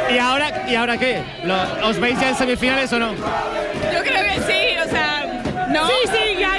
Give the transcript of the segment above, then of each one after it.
¿Y ahora qué? ¿Os veis ya en semifinales o no? Yo creo que sí, o sea, ¿no? Sí, ya.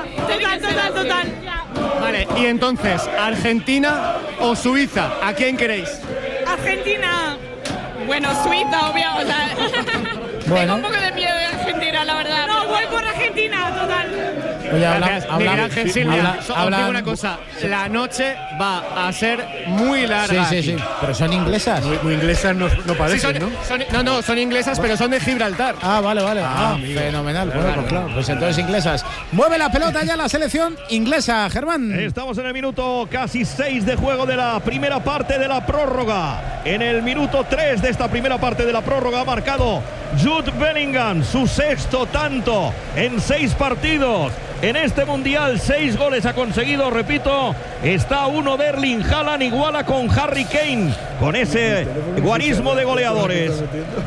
Total. Vale, y entonces, ¿Argentina o Suiza? ¿A quién queréis? Argentina. Bueno, Suiza, obvio, o sea, tengo un poco de miedo de Argentina, la verdad. No, voy por Argentina, total. Oye, Miguel Ángel Silva, os digo una hablan- cosa, la noche va a ser muy larga. Sí, aquí. pero son inglesas. Muy inglesas no Sí, parecen, ¿no? son inglesas, pero son de Gibraltar. Ah, vale. Fenomenal. Bueno, pues claro, pues entonces inglesas. Mueve la pelota ya la selección inglesa, Germán. Estamos en el minuto casi 6 de juego de la primera parte de la prórroga. En el minuto 3 de esta primera parte de la prórroga ha marcado Jude Bellingham, su sexto tanto en 6 partidos. En este mundial 6 goles ha conseguido, repito, está uno de Erling Haaland, iguala con Harry Kane, con ese guarismo de goleadores.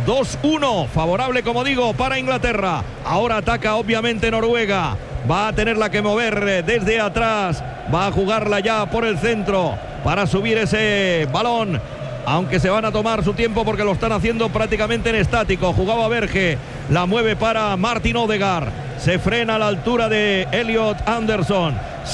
2-1, favorable como digo para Inglaterra. Ahora ataca obviamente Noruega, va a tenerla que mover desde atrás, va a jugarla ya por el centro para subir ese balón. Aunque se van a tomar su tiempo porque lo están haciendo prácticamente en estático. Jugaba Berge, la mueve para Martin Odegaard. Se frena a la altura de Elliot Anderson.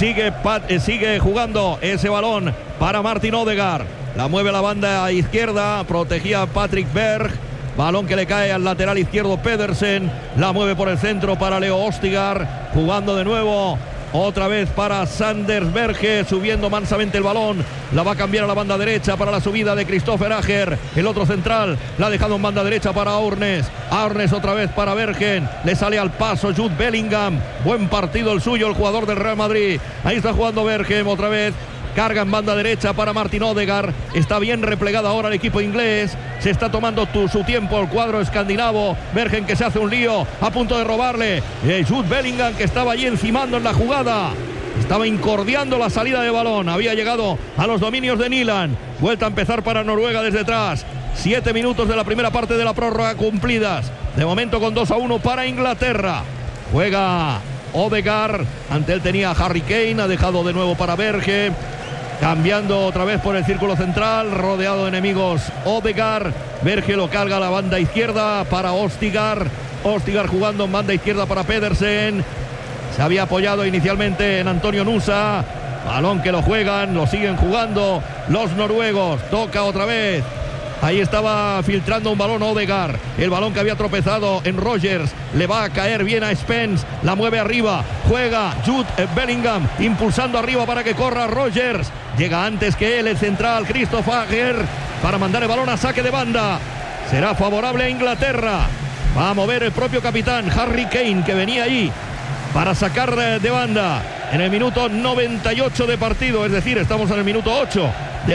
Sigue jugando ese balón para Martin Odegaard. La mueve a la banda izquierda, protegía Patrick Berg. Balón que le cae al lateral izquierdo Pedersen. La mueve por el centro para Leo Østigard. Jugando de nuevo. Otra vez para Sanders Berge, subiendo mansamente el balón. La va a cambiar a la banda derecha para la subida de Christopher Ajer. El otro central la ha dejado en banda derecha para Aurnes. Aurnes otra vez para Bergen. Le sale al paso Jude Bellingham. Buen partido el suyo, el jugador del Real Madrid. Ahí está jugando Bergen otra vez. Carga en banda derecha para Martin Odegaard. Está bien replegado ahora el equipo inglés. Se está tomando su tiempo el cuadro escandinavo. Bergen que se hace un lío. A punto de robarle. Jude Bellingham que estaba allí encimando en la jugada. Estaba incordiando la salida de balón. Había llegado a los dominios de Nyland. Vuelta a empezar para Noruega desde atrás. 7 minutos de la primera parte de la prórroga cumplidas. De momento con 2-1 para Inglaterra. Juega Odegaard. Ante él tenía Harry Kane. Ha dejado de nuevo para Berge. Cambiando otra vez por el círculo central, rodeado de enemigos Odegaard. Berge lo carga a la banda izquierda para Østigard. Østigard jugando en banda izquierda para Pedersen. Se había apoyado inicialmente en Antonio Nusa. Balón que lo juegan, lo siguen jugando los noruegos. Toca otra vez. Ahí estaba filtrando un balón Odegaard. El balón que había tropezado en Rogers. Le va a caer bien a Spence. La mueve arriba. Juega Jude Bellingham. Impulsando arriba para que corra Rogers. Llega antes que él el central Christopher Ajer. Para mandar el balón a saque de banda. Será favorable a Inglaterra. Va a mover el propio capitán Harry Kane, que venía ahí para sacar de banda. En el minuto 98 de partido. Es decir, estamos en el minuto 8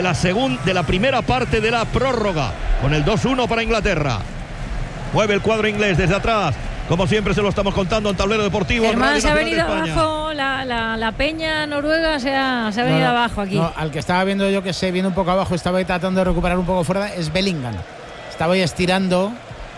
de la primera parte de la prórroga, con el 2-1 para Inglaterra. Mueve el cuadro inglés desde atrás, como siempre se lo estamos contando en Tablero Deportivo. Germán, se ha venido abajo la peña noruega, se ha venido abajo aquí. No, al que estaba viendo yo que se viene un poco abajo, estaba ahí tratando de recuperar un poco fuera, es Bellingham. Estaba ahí estirando.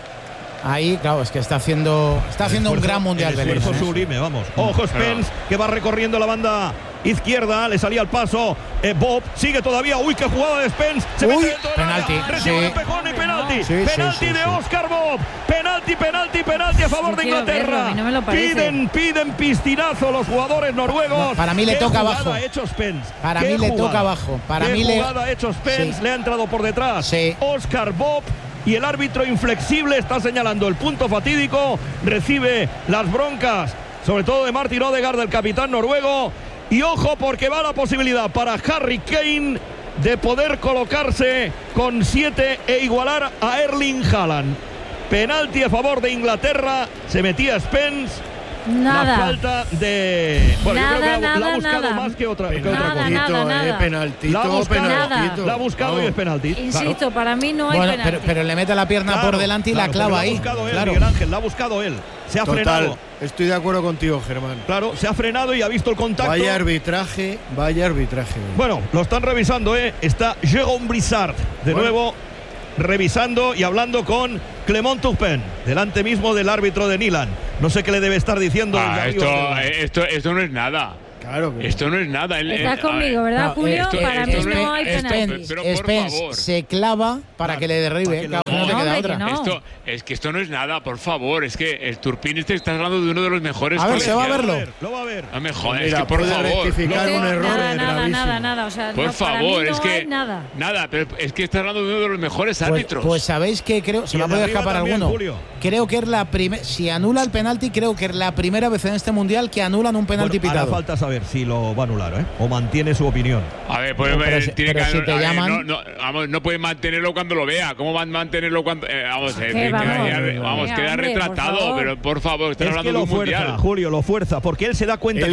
Ahí, claro, es que está haciendo un gran mundial. El esfuerzo sublime, vamos. Ojo Spence, que va recorriendo la banda izquierda, le salía al paso. Bob sigue todavía. Uy, qué jugada de Spence. Se mete dentro del penalti. área. Recibe un empujón y penalti. Penalti de Oscar Bob. Penalti a favor de Inglaterra. Verlo, no me lo parece. Piden pistinazo los jugadores noruegos. No, para mí le toca abajo. Ha hecho Spence. Para mí le toca abajo. Para mí jugada ha hecho Spence. Le ha entrado por detrás. Sí. Oscar Bob. Y el árbitro inflexible está señalando el punto fatídico. Recibe las broncas, sobre todo de Martin Odegaard, del capitán noruego. Y ojo, porque va la posibilidad para Harry Kane de poder colocarse con 7 e igualar a Erling Haaland. Penalti a favor de Inglaterra. Se metía Spence. Nada. La falta de... Bueno, nada, yo creo que la ha buscado nada. más que otra cosa. Nada. Penaltito, La ha buscado y es penalti. Insisto, Claro. para mí no hay penalti. Pero le mete la pierna por delante y la clava ahí. La ha buscado él, claro. Miguel Ángel, la ha buscado él. Se ha frenado. Estoy de acuerdo contigo, Germán. Claro, se ha frenado y ha visto el contacto. Vaya arbitraje. Bueno, lo están revisando, Está Jérôme Brissard de nuevo revisando y hablando con Clement Turpin, delante mismo del árbitro de Nyland. No sé qué le debe estar diciendo. Esto no es nada. Claro. Esto no es nada. Estás conmigo, ¿verdad, No, Julio? Para mí no hay penalti. Pero por favor. Se clava para que le derribe. No te queda otra. Esto no es nada, por favor. Es que el Turpin está hablando de uno de los mejores. A ver, se va a verlo. Lo va a ver. No me jodas, Mira, es que por favor. rectificar un error Nada. O sea, por favor, para mí no es que hay nada. Nada, pero es que está hablando de uno de los mejores árbitros. Pues sabéis que creo, se me ha podido escapar también, alguno. Julio. Creo que es la primera, si anula el penalti, creo que es la primera vez en este mundial que anulan un penalti pitado. Ahora falta saber si lo va a anular, ¿eh? O mantiene su opinión. A ver, pues tiene que si te llaman, no puede mantenerlo cuando lo vea. ¿Cómo van a mantenerlo cuando queda retratado? Pero por favor, están hablando de un mundial. Julio, lo fuerza, porque él se da cuenta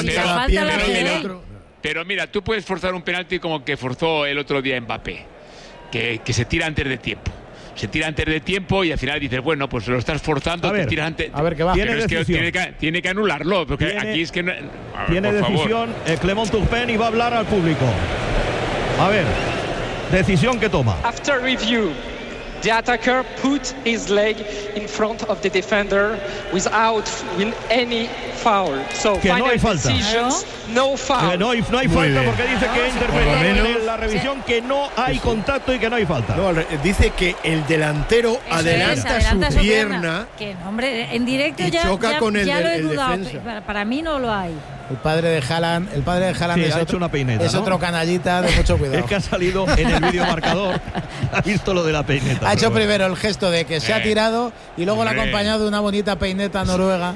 Pero mira, tú puedes forzar un penalti como que forzó el otro día Mbappé, que se tira antes de tiempo. Se tira antes de tiempo y al final dices, bueno, pues lo estás forzando, te tiras antes. A ver qué va. Pero es que tiene que anularlo, porque aquí es que no, tiene decisión Clement Turpin y va a hablar al público. A ver, decisión que toma. After review, the attacker put his leg in front of the defender without any foul. So que no hay falta. Decisions, no foul. No hay falta porque dice que interpreta en la revisión que no hay contacto y que no hay falta. No, dice que el delantero adelanta su pierna. Que hombre, en directo y ya choca con el lo he dudado. defensa. Para mí no lo hay. El padre de Haaland sí, es, ha hecho una peineta, es otro canallita de mucho cuidado. Es que ha salido en el vídeo marcador, ha visto lo de la peineta. Ha hecho primero el gesto de que se ha tirado y luego lo ha acompañado de una bonita peineta noruega.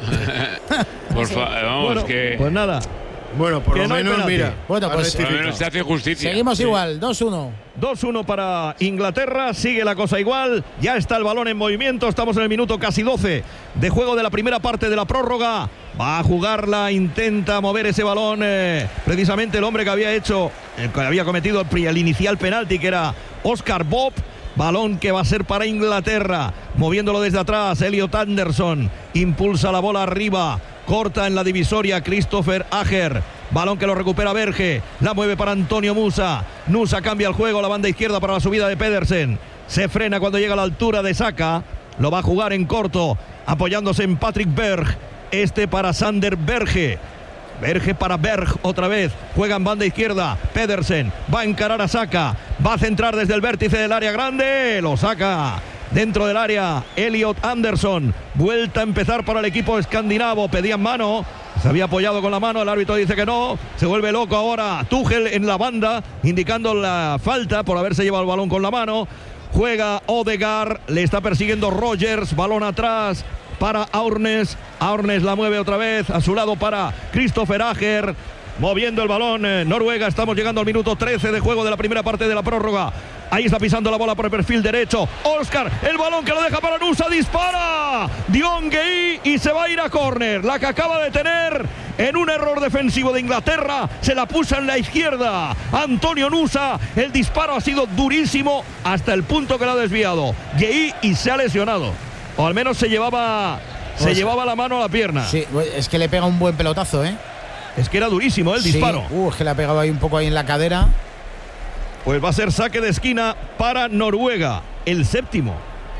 Vamos, que pues nada. Bueno, por lo menos, mira. Bueno, pues por lo menos se hace justicia. Seguimos igual, 2-1. 2-1 para Inglaterra, sigue la cosa igual, ya está el balón en movimiento, estamos en el minuto casi 12 de juego de la primera parte de la prórroga. Va a jugarla, intenta mover ese balón, precisamente el hombre que había cometido el inicial penalti, que era Oscar Bob. Balón que va a ser para Inglaterra, moviéndolo desde atrás, Elliot Anderson impulsa la bola arriba, corta en la divisoria Christopher Ajer. Balón que lo recupera Berge, la mueve para Antonio Nusa. Nusa cambia el juego, la banda izquierda para la subida de Pedersen. Se frena cuando llega a la altura de Saka. Lo va a jugar en corto, apoyándose en Patrick Berg. Para Sander Berge. Berge para Berg otra vez. Juega en banda izquierda. Pedersen va a encarar a Saka. Va a centrar desde el vértice del área grande. Lo saca dentro del área Elliot Anderson. Vuelta a empezar para el equipo escandinavo. Pedían mano. Se había apoyado con la mano. El árbitro dice que no. Se vuelve loco ahora Tuchel en la banda, indicando la falta por haberse llevado el balón con la mano. Juega Odegaard. Le está persiguiendo Rogers. Balón atrás para Aurnes. Aurnes la mueve otra vez a su lado para Christopher Ajer, moviendo el balón Noruega. Estamos llegando al minuto 13 de juego de la primera parte de la prórroga. Ahí está pisando la bola por el perfil derecho Oscar, el balón que lo deja para Nusa, dispara Dion Gueye y se va a ir a córner. La que acaba de tener en un error defensivo de Inglaterra, se la puso en la izquierda Antonio Nusa. El disparo ha sido durísimo hasta el punto que lo ha desviado Gueye y se ha lesionado, o al menos se llevaba la mano a la pierna. Sí, es que le pega un buen pelotazo, ¿eh? Es que era durísimo el disparo. Es que le ha pegado ahí un poco ahí en la cadera. Pues va a ser saque de esquina para Noruega. El séptimo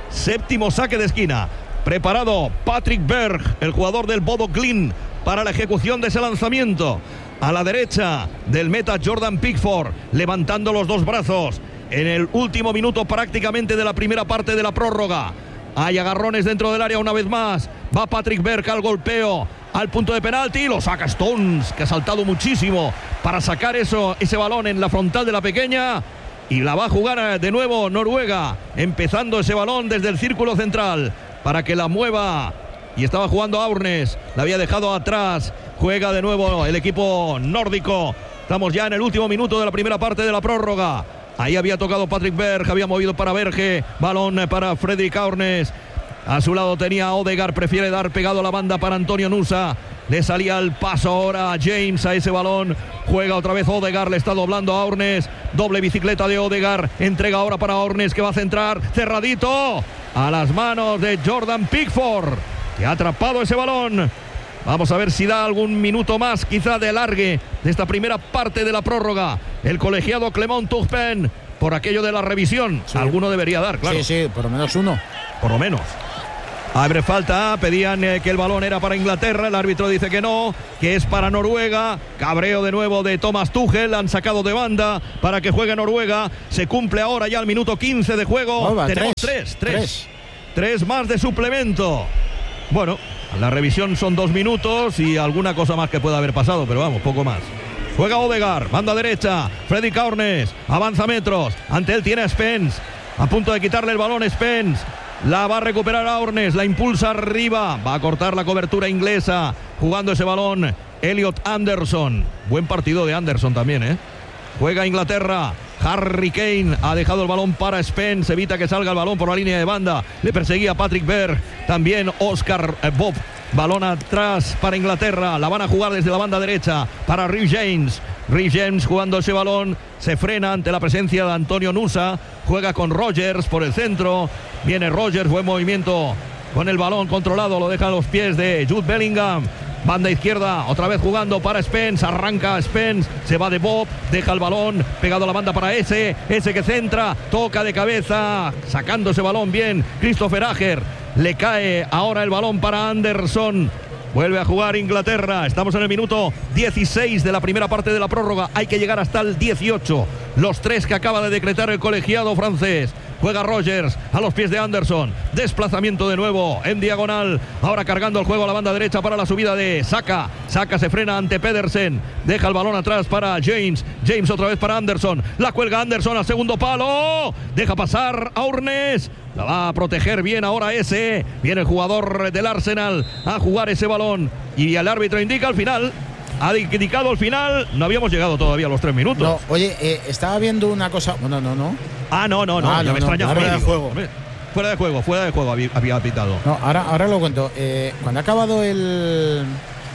saque de esquina. Preparado Patrick Berg, el jugador del Bodo Glimt, para la ejecución de ese lanzamiento. A la derecha del meta Jordan Pickford, levantando los dos brazos. En el último minuto prácticamente de la primera parte de la prórroga. Hay agarrones dentro del área una vez más. Va Patrick Berg al golpeo, al punto de penalti. Lo saca Stones, que ha saltado muchísimo para sacar ese balón en la frontal de la pequeña. Y la va a jugar de nuevo Noruega, empezando ese balón desde el círculo central para que la mueva. Y estaba jugando Aurnes, la había dejado atrás. Juega de nuevo el equipo nórdico. Estamos ya en el último minuto de la primera parte de la prórroga. Ahí había tocado Patrick Berg, había movido para Berge, balón para Fredrik Aurnes. A su lado tenía Odegaard, prefiere dar pegado a la banda para Antonio Nusa. Le salía el paso ahora a James a ese balón. Juega otra vez Odegaard, le está doblando a Aurnes. Doble bicicleta de Odegaard, entrega ahora para Aurnes, que va a centrar, cerradito, a las manos de Jordan Pickford, que ha atrapado ese balón. Vamos a ver si da algún minuto más, quizá de alargue, de esta primera parte de la prórroga. El colegiado Clement Turpin, por aquello de la revisión. Sí. Alguno debería dar, claro. Sí, por lo menos uno. Por lo menos. Abre falta, pedían que el balón era para Inglaterra, el árbitro dice que no, que es para Noruega. Cabreo de nuevo de Thomas Tuchel, han sacado de banda para que juegue Noruega. Se cumple ahora ya el minuto 15 de juego. Tenemos tres más de suplemento. Bueno, la revisión son 2 minutos y alguna cosa más que pueda haber pasado, pero vamos, poco más. Juega Odegaard, banda derecha, Freddy Kaurnes, avanza metros, ante él tiene a Spence, a punto de quitarle el balón Spence. La va a recuperar Aurnes, la impulsa arriba, va a cortar la cobertura inglesa, jugando ese balón Elliot Anderson. Buen partido de Anderson también, Juega Inglaterra, Harry Kane ha dejado el balón para Spence, evita que salga el balón por la línea de banda, le perseguía Patrick Berg, también Oscar Bob. Balón atrás para Inglaterra, la van a jugar desde la banda derecha para Reece James. Reece James jugando ese balón, se frena ante la presencia de Antonio Nusa, juega con Rogers por el centro, viene Rogers, buen movimiento con el balón controlado, lo deja a los pies de Jude Bellingham. Banda izquierda, otra vez jugando para Spence, arranca Spence, se va de Bob, deja el balón, pegado a la banda para ese que centra, toca de cabeza, sacando ese balón bien, Christopher Ajer, le cae ahora el balón para Anderson, vuelve a jugar Inglaterra, estamos en el minuto 16 de la primera parte de la prórroga, hay que llegar hasta el 18, los 3 que acaba de decretar el colegiado francés. Juega Rogers a los pies de Anderson. Desplazamiento de nuevo en diagonal. Ahora cargando el juego a la banda derecha para la subida de Saka. Saka se frena ante Pedersen. Deja el balón atrás para James. James otra vez para Anderson. La cuelga Anderson al segundo palo. Deja pasar a Aurnes. La va a proteger bien ahora ese. Viene el jugador del Arsenal a jugar ese balón. Y el árbitro indica al final. Ha indicado al final. No habíamos llegado todavía a los 3 minutos. No, oye, estaba viendo una cosa. No. Ya me extraña. Fuera de juego. Fuera de juego había pitado. No, ahora lo cuento. Cuando ha acabado el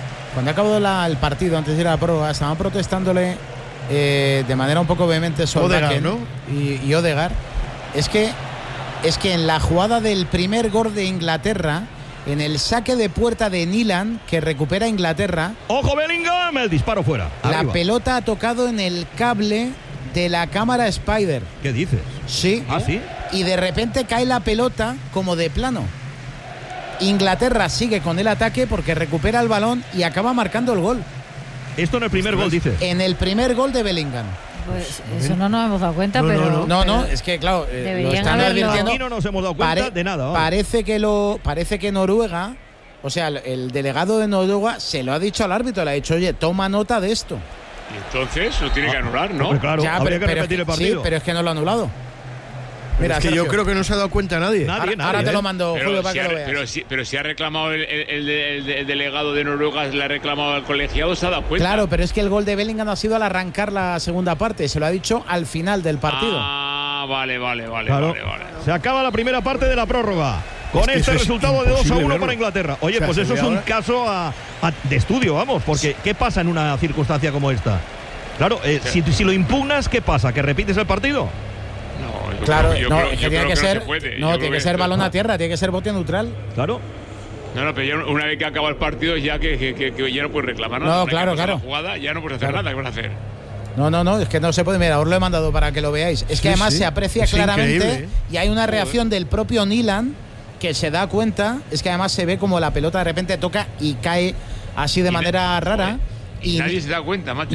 partido, antes de ir a la prórroga, estaban protestándole de manera un poco vehemente Odegaard, ¿no? y Odegaard. Es que en la jugada del primer gol de Inglaterra, en el saque de puerta de Nilan, que recupera Inglaterra. ¡Ojo Bellingham! El disparo fuera. La Arriba. pelota ha tocado en el cable de la cámara Spider. ¿Qué dices? Sí. ¿Ah, sí? Y de repente cae la pelota como de plano. Inglaterra sigue con el ataque porque recupera el balón y acaba marcando el gol. Esto en el primer gol, dices. En el primer gol de Bellingham. Pues eso no nos hemos dado cuenta, pero... No, es que claro, lo están advirtiendo. Aquí no nos hemos dado cuenta de nada. Parece que Noruega, o sea, el delegado de Noruega se lo ha dicho al árbitro, le ha dicho, oye, toma nota de esto. Y entonces lo tiene que anular, ¿no? Hombre, claro, habría que repetir el partido. Sí, pero es que no lo ha anulado. Mira, es que Sergio, yo creo que no se ha dado cuenta nadie. Ahora te lo mando, Julio, para que lo veas. Pero si ha reclamado el delegado de Noruega, le ha reclamado al colegiado, se ha dado cuenta. Claro, pero es que el gol de Bellingham ha sido al arrancar la segunda parte. Se lo ha dicho al final del partido. Ah, vale. Claro. Se acaba la primera parte de la prórroga. Con este resultado de 2-1 para Inglaterra. Oye, o sea, pues eso es un caso de estudio, vamos. Porque ¿qué pasa en una circunstancia como esta? Claro, si lo impugnas, ¿qué pasa? ¿Que repites el partido? No, claro, tiene que ser balón a tierra, tiene que ser bote neutral. Claro. No, pero ya una vez que acaba el partido, ya que ya no puedes reclamar nada. No, claro. La jugada, ya no puedes hacer nada. ¿Qué vas a hacer? No, es que no se puede. Mira, os lo he mandado para que lo veáis. Es que además se aprecia claramente y hay una reacción del propio Nilan que se da cuenta. Es que además se ve como la pelota de repente toca y cae así de manera rara. Y nadie se da cuenta, macho.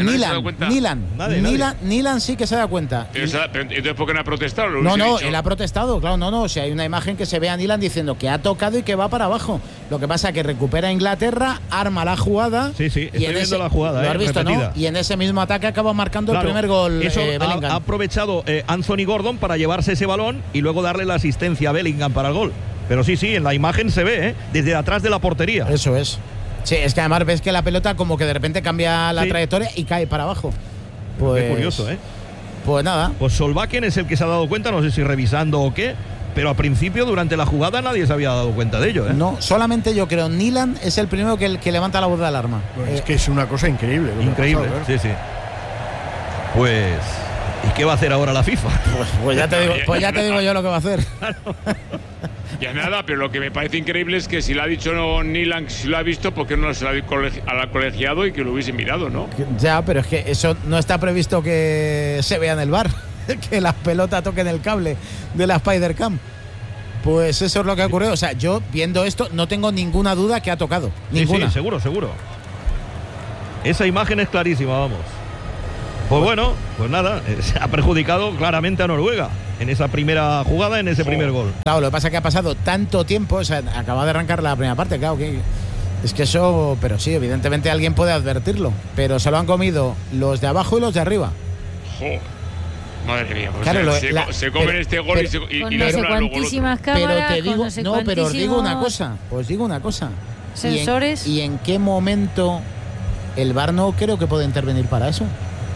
Nilan sí que se da cuenta. Pero entonces, ¿por qué no ha protestado? No, él ha protestado, claro, O sea, hay una imagen que se ve a Nilan diciendo que ha tocado y que va para abajo. Lo que pasa es que recupera Inglaterra, arma la jugada. Sí, estoy viendo la jugada. Lo has visto, repetida. ¿No? Y en ese mismo ataque acaba marcando el primer gol. Eso Bellingham. Ha aprovechado Anthony Gordon para llevarse ese balón y luego darle la asistencia a Bellingham para el gol. Pero sí, en la imagen se ve, desde atrás de la portería. Eso es. Sí, es que además ves que la pelota como que de repente cambia la trayectoria y cae para abajo. Pues, qué curioso, ¿eh? Pues nada. Pues Solbakken es el que se ha dado cuenta, no sé si revisando o qué, pero al principio, durante la jugada, nadie se había dado cuenta de ello, ¿eh? No, solamente yo creo. Nilan es el primero que levanta la voz de alarma. Pues es que es una cosa increíble. Increíble, sí. Pues... ¿y qué va a hacer ahora la FIFA? Pues ya te digo yo lo que va a hacer. Ya nada, pero lo que me parece increíble es que si lo ha dicho Nilan, si lo ha visto, ¿por qué no se lo ha dicho al colegiado y que lo hubiese mirado, no? Ya, pero es que eso no está previsto que se vea en el VAR, que la pelota toque en el cable de la Spider-Cam. Pues eso es lo que ha ocurrido. O sea, yo viendo esto no tengo ninguna duda que ha tocado. Ninguna. Sí, seguro. Esa imagen es clarísima, vamos. Pues bueno, pues nada, se ha perjudicado claramente a Noruega en esa primera jugada, en ese primer gol. Claro, lo que pasa es que ha pasado tanto tiempo, o sea, acaba de arrancar la primera parte, claro que es que eso, pero sí, evidentemente alguien puede advertirlo, pero se lo han comido los de abajo y los de arriba. Joder. Madre mía, pues claro, se comen este gol y no sé cuantísimas cámaras, pero te digo, pero os digo una cosa. Sensores. ¿Y en qué momento el VAR no creo que pueda intervenir para eso?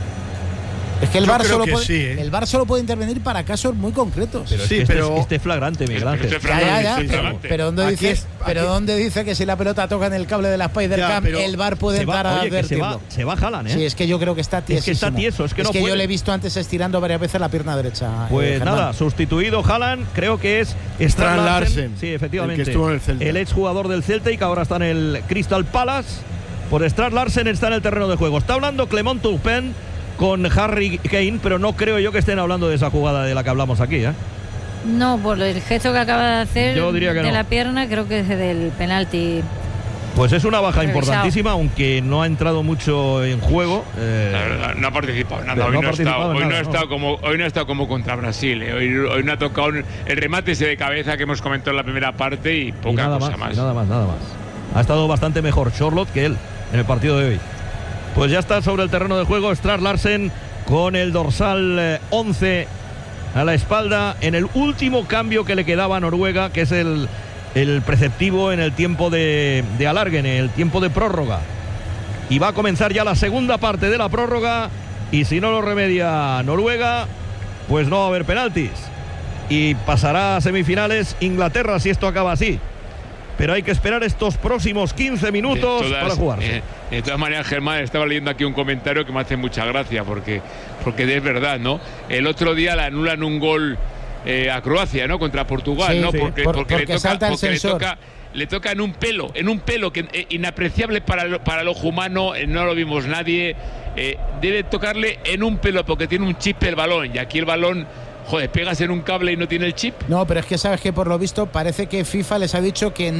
Es que el VAR solo puede intervenir para casos muy concretos. Pero este es flagrante, Miguel Ángel. Pero ¿dónde dice que si la pelota toca en el cable de la Spider-Cam el VAR puede entrar a advertirlo? Se va Haaland, ¿eh? Sí, es que yo creo que está tiesísimo. Es que está tieso, es que no puede. yo le he visto antes estirando varias veces la pierna derecha. Pues nada, sustituido Haaland, creo que es Strand Larsen. Sí, efectivamente. El que estuvo en el Celta. El exjugador del Celta y que ahora está en el Crystal Palace. Por Strand Larsen está en el terreno de juego. Está hablando Clement Turpin con Harry Kane, pero no creo yo que estén hablando de esa jugada de la que hablamos aquí, ¿eh? No, por el gesto que acaba de hacer yo diría que de no. La pierna, creo que es del penalti. Pues es una baja importantísima, aunque no ha entrado mucho en juego. La verdad, no ha participado nada. Hoy no ha estado como contra Brasil. Hoy no ha tocado el remate ese de cabeza que hemos comentado en la primera parte y poca cosa más. Nada más. Ha estado bastante mejor Charlotte que él en el partido de hoy. Pues ya está sobre el terreno de juego Strand Larsen con el dorsal 11 a la espalda en el último cambio que le quedaba a Noruega, que es el preceptivo en el tiempo de alargue, en el tiempo de prórroga. Y va a comenzar ya la segunda parte de la prórroga y si no lo remedia Noruega, pues no va a haber penaltis. Y pasará a semifinales Inglaterra si esto acaba así. Pero hay que esperar estos próximos 15 minutos para jugarse. De todas maneras, Germán, estaba leyendo aquí un comentario que me hace mucha gracia, porque es verdad, ¿no? El otro día le anulan un gol a Croacia, ¿no? Contra Portugal, sí, ¿no? Sí. Porque salta el sensor. Le toca en un pelo que inapreciable para el ojo humano, no lo vimos nadie. Debe tocarle en un pelo porque tiene un chip el balón, y aquí el balón... Joder, pegas en un cable y no tiene el chip. No, pero es que sabes que por lo visto parece que FIFA les ha dicho que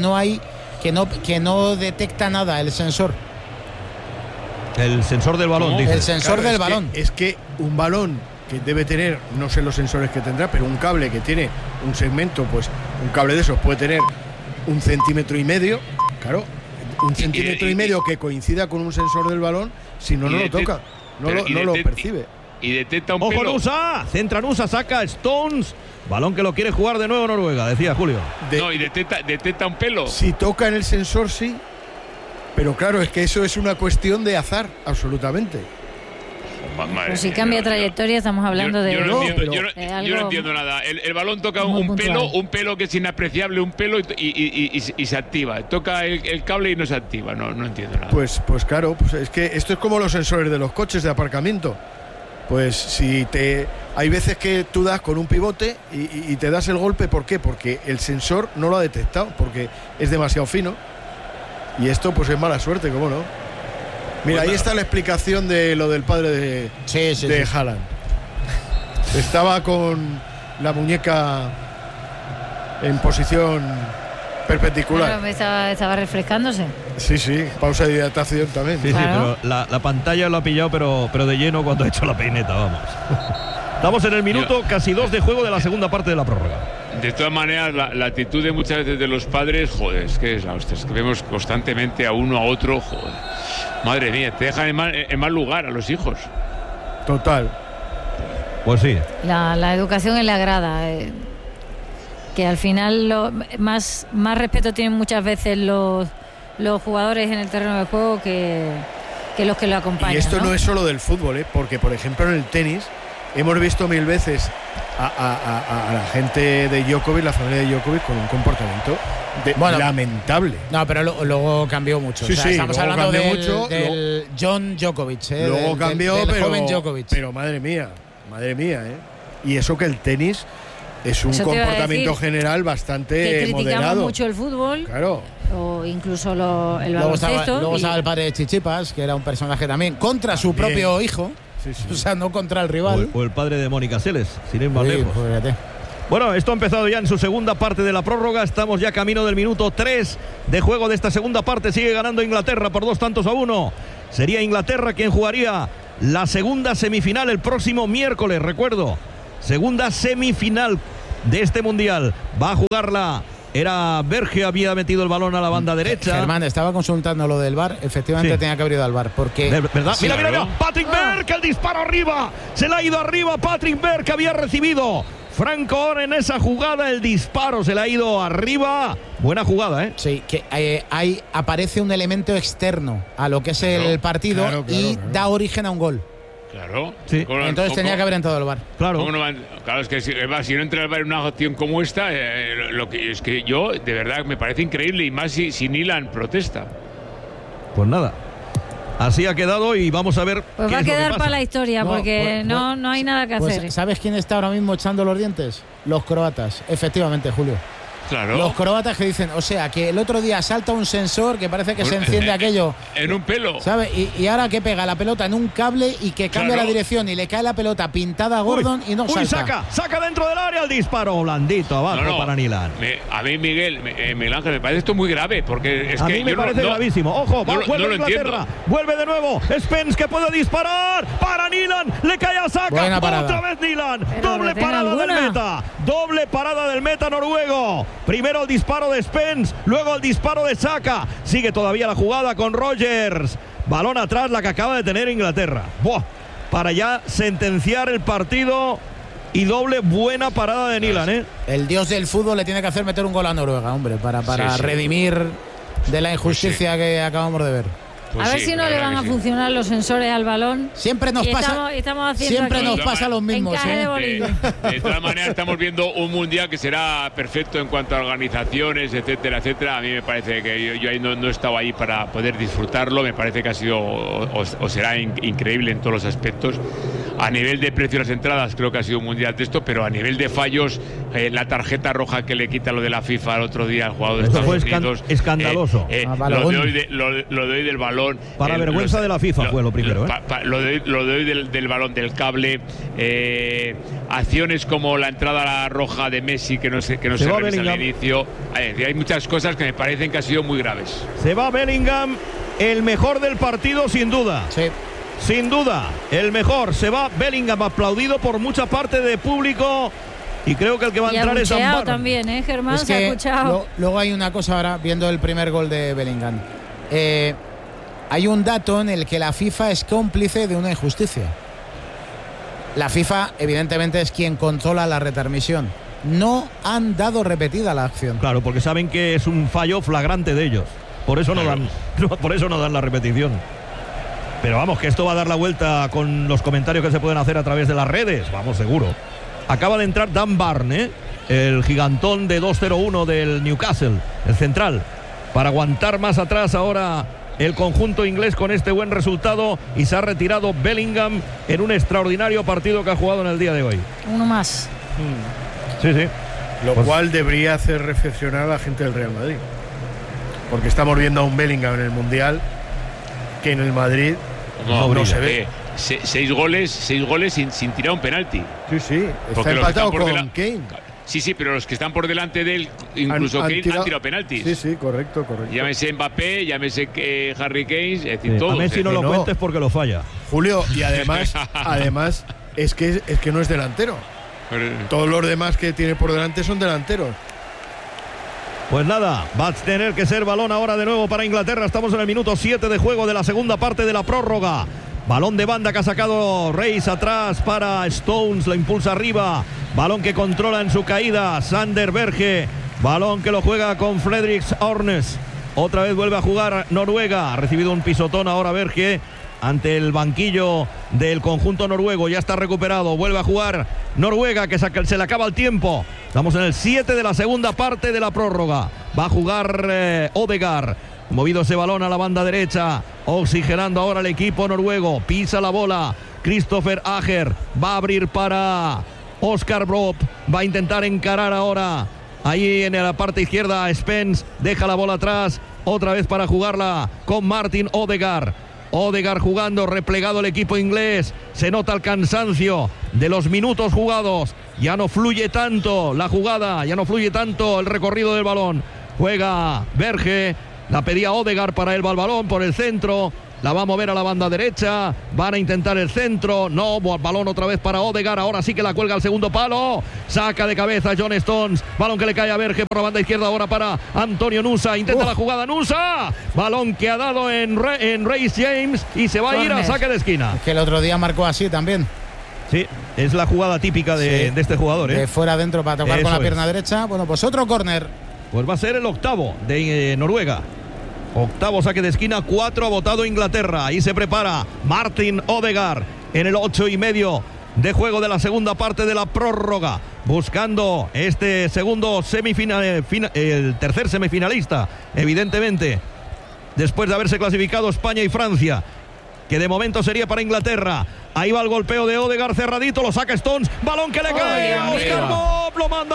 no detecta nada el sensor. El sensor del balón, dice. El sensor del balón. Es que un balón que debe tener, no sé los sensores que tendrá, pero un cable que tiene un segmento, pues un cable de esos puede tener 1,5 centímetros. Claro, 1,5 centímetros que coincida con un sensor del balón, si no lo toca, no lo percibe. Y detecta un ¡ojo, pelo. Nusa! Centra Nusa, saca Stones. Balón que lo quiere jugar de nuevo Noruega, decía Julio. Y detecta un pelo. Si toca en el sensor, sí. Pero claro, es que eso es una cuestión de azar, absolutamente. Pero si cambia trayectoria, estamos hablando de... Yo no entiendo nada. El balón toca un pelo que es inapreciable, un pelo y se activa. Toca el cable y no se activa. No entiendo nada. Pues claro, pues es que esto es como los sensores de los coches de aparcamiento. Pues hay veces que tú das con un pivote y te das el golpe, ¿por qué? Porque el sensor no lo ha detectado, porque es demasiado fino. Y esto pues es mala suerte, ¿cómo no? Mira, ahí está la explicación de lo del padre de Haaland. Estaba con la muñeca en posición perpendicular. Bueno, estaba refrescándose. Sí, pausa de hidratación también. Sí, pero la pantalla lo ha pillado, pero de lleno cuando ha hecho la peineta, vamos. Estamos en el minuto casi 2 de juego de la segunda parte de la prórroga. De todas maneras, la actitud de muchas veces de los padres, joder, es que vemos constantemente a uno a otro, joder. Madre mía, te dejan en mal lugar a los hijos. Total. Pues sí. La educación en la grada. Que al final más respeto tienen muchas veces los jugadores en el terreno de juego que los que lo acompañan. Y esto no es solo del fútbol, porque por ejemplo en el tenis hemos visto 1000 veces a la gente de Djokovic, la familia de Djokovic, con un comportamiento lamentable. No, pero luego cambió mucho. Sí, estamos hablando del John Djokovic. Luego cambió, del joven Djokovic. Pero madre mía. Y eso que el tenis es un comportamiento general bastante que criticamos moderado. Mucho el fútbol. Claro. O incluso el baloncesto. Luego estaba el padre de Chichipas, que era un personaje también contra su propio hijo. Sí. O sea, no contra el rival. O el padre de Mónica Seles, sin ir más lejos. Bueno, esto ha empezado ya en su segunda parte de la prórroga. Estamos ya camino del minuto 3 de juego de esta segunda parte. Sigue ganando Inglaterra por 2-1. Sería Inglaterra quien jugaría la segunda semifinal el próximo miércoles, recuerdo. Segunda semifinal de este mundial. Va a jugarla. Era Berge, había metido el balón a la banda derecha. Germán, estaba consultando lo del VAR. Efectivamente tenía que haber ido al VAR. Porque... ¿Verdad? Sí, mira. Patrick Berg, el disparo arriba. Se le ha ido arriba Patrick Berg, que había recibido Franco Orr en esa jugada. El disparo se le ha ido arriba. Buena jugada, ¿eh? Sí, que ahí aparece un elemento externo a lo que es el partido y da origen a un gol. Claro. Sí. Entonces tenía que haber entrado el VAR. Claro. Claro, es que si no entra el VAR en una acción como esta, lo que es que yo, de verdad, me parece increíble, y más si Nilan protesta. Pues nada. Así ha quedado y vamos a ver. Pues va a quedar para la historia, porque no hay nada que hacer. ¿Sabes quién está ahora mismo echando los dientes? Los croatas. Efectivamente, Julio. Claro. Los croatas que dicen, o sea, que el otro día salta un sensor que parece que se enciende aquello. En un pelo. ¿Sabes? Y ahora que pega la pelota en un cable y que cambia la dirección y le cae la pelota pintada a Gordon y no salta. Saca dentro del área el disparo blandito abajo para Nilan. A mí, Miguel Ángel, me parece esto muy grave, porque es a que mí me parece gravísimo. Ojo, vuelve Inglaterra. Vuelve de nuevo. Spence, que puede disparar para Nilan. Le cae a Saka. Otra vez Nilan. Doble parada del meta. Doble parada del meta noruego. Primero el disparo de Spence, luego el disparo de Saka. Sigue todavía la jugada con Rogers. Balón atrás, la que acaba de tener Inglaterra. ¡Buah! Para ya sentenciar el partido. Y doble buena parada de Nilan, ¿eh? El dios del fútbol le tiene que hacer meter un gol a Noruega, hombre, para redimir de la injusticia que acabamos de ver. Pues a ver si no le van a funcionar los sensores al balón. Siempre nos pasa. Siempre nos pasa los mismos. De todas maneras, estamos viendo un mundial que será perfecto en cuanto a organizaciones, etcétera, etcétera. A mí me parece que yo ahí no he estado ahí para poder disfrutarlo. Me parece que ha sido o será increíble en todos los aspectos. A nivel de precio de las entradas, creo que ha sido un mundial de esto, pero a nivel de fallos, la tarjeta roja que le quita lo de la FIFA el otro día al jugador de Estados Unidos. Escandaloso. Lo de hoy del balón. Para vergüenza de la FIFA fue lo primero. Lo de hoy del balón, del cable. Acciones como la entrada a la roja de Messi, que no se revisa al inicio. Hay muchas cosas que me parecen que han sido muy graves. Se va Bellingham, el mejor del partido, sin duda. Sí. Sin duda, el mejor. Se va Bellingham, aplaudido por mucha parte de público. Y creo que el que va a entrar es Amparo también, Germán, se ha escuchado. Luego hay una cosa ahora, viendo el primer gol de Bellingham. Hay un dato en el que la FIFA es cómplice de una injusticia. La FIFA, evidentemente, es quien controla la retransmisión. No han dado repetida la acción. Claro, porque saben que es un fallo flagrante de ellos. Por eso no dan la repetición. Pero vamos, que esto va a dar la vuelta con los comentarios que se pueden hacer a través de las redes. Vamos, seguro. Acaba de entrar Dan Barne, el gigantón de 2-0-1 del Newcastle, el central, para aguantar más atrás ahora el conjunto inglés con este buen resultado, y se ha retirado Bellingham en un extraordinario partido que ha jugado en el día de hoy. Uno más. Sí. Lo cual debería hacer reflexionar a la gente del Real Madrid, porque estamos viendo a un Bellingham en el Mundial que en el Madrid no se ve. 6 goles sin tirar un penalti. Sí, está empatado con Kane. Sí, pero los que están por delante de él, incluso Kane, han tirado penaltis. Sí, correcto. Llámese Mbappé, llámese Harry Kane, es decir, todos. A Messi no lo cuentes porque lo falla. Julio, y además es que no es delantero. Todos los demás que tiene por delante son delanteros. Pues nada, va a tener que ser balón ahora de nuevo para Inglaterra. Estamos en el minuto 7 de juego de la segunda parte de la prórroga. Balón de banda que ha sacado Reis atrás para Stones, lo impulsa arriba. Balón que controla en su caída Sander Berge. Balón que lo juega con Fredericks Ornes. Otra vez vuelve a jugar Noruega. Ha recibido un pisotón ahora Berge ante el banquillo del conjunto noruego. Ya está recuperado. Vuelve a jugar Noruega, que se le acaba el tiempo. Estamos en el 7 de la segunda parte de la prórroga. Va a jugar Odegaard. Movido ese balón a la banda derecha. Oxigenando ahora el equipo noruego. Pisa la bola Christopher Ager. Va a abrir para Oscar Brobb. Va a intentar encarar ahora ahí en la parte izquierda. Spence deja la bola atrás. Otra vez para jugarla con Martin Odegaard. Odegaard jugando, replegado el equipo inglés. Se nota el cansancio de los minutos jugados. Ya no fluye tanto la jugada, ya no fluye tanto el recorrido del balón. Juega Berge, la pedía Odegaard, para él va el balón por el centro. La va a mover a la banda derecha. Van a intentar el centro. No, balón otra vez para Odegaard. Ahora sí que la cuelga al segundo palo. Saca de cabeza John Stones. Balón que le cae a Berge por la banda izquierda ahora para Antonio Nusa. Intenta la jugada Nusa. Balón que ha dado en Reece James y se va a ir a saque de esquina. Es que el otro día marcó así también. Sí, es la jugada típica de este jugador. De fuera adentro para tocar con la pierna derecha. Bueno, pues otro córner. Pues va a ser el octavo de Noruega. Octavo saque de esquina, 4 ha votado Inglaterra. Ahí se prepara Martin Odegaard en el 8:30 de juego de la segunda parte de la prórroga, buscando este segundo el tercer semifinalista, evidentemente, después de haberse clasificado España y Francia, que de momento sería para Inglaterra. Ahí va el golpeo de Odegaard, cerradito, lo saca Stones, balón que le cae a Oscar Bob, lo manda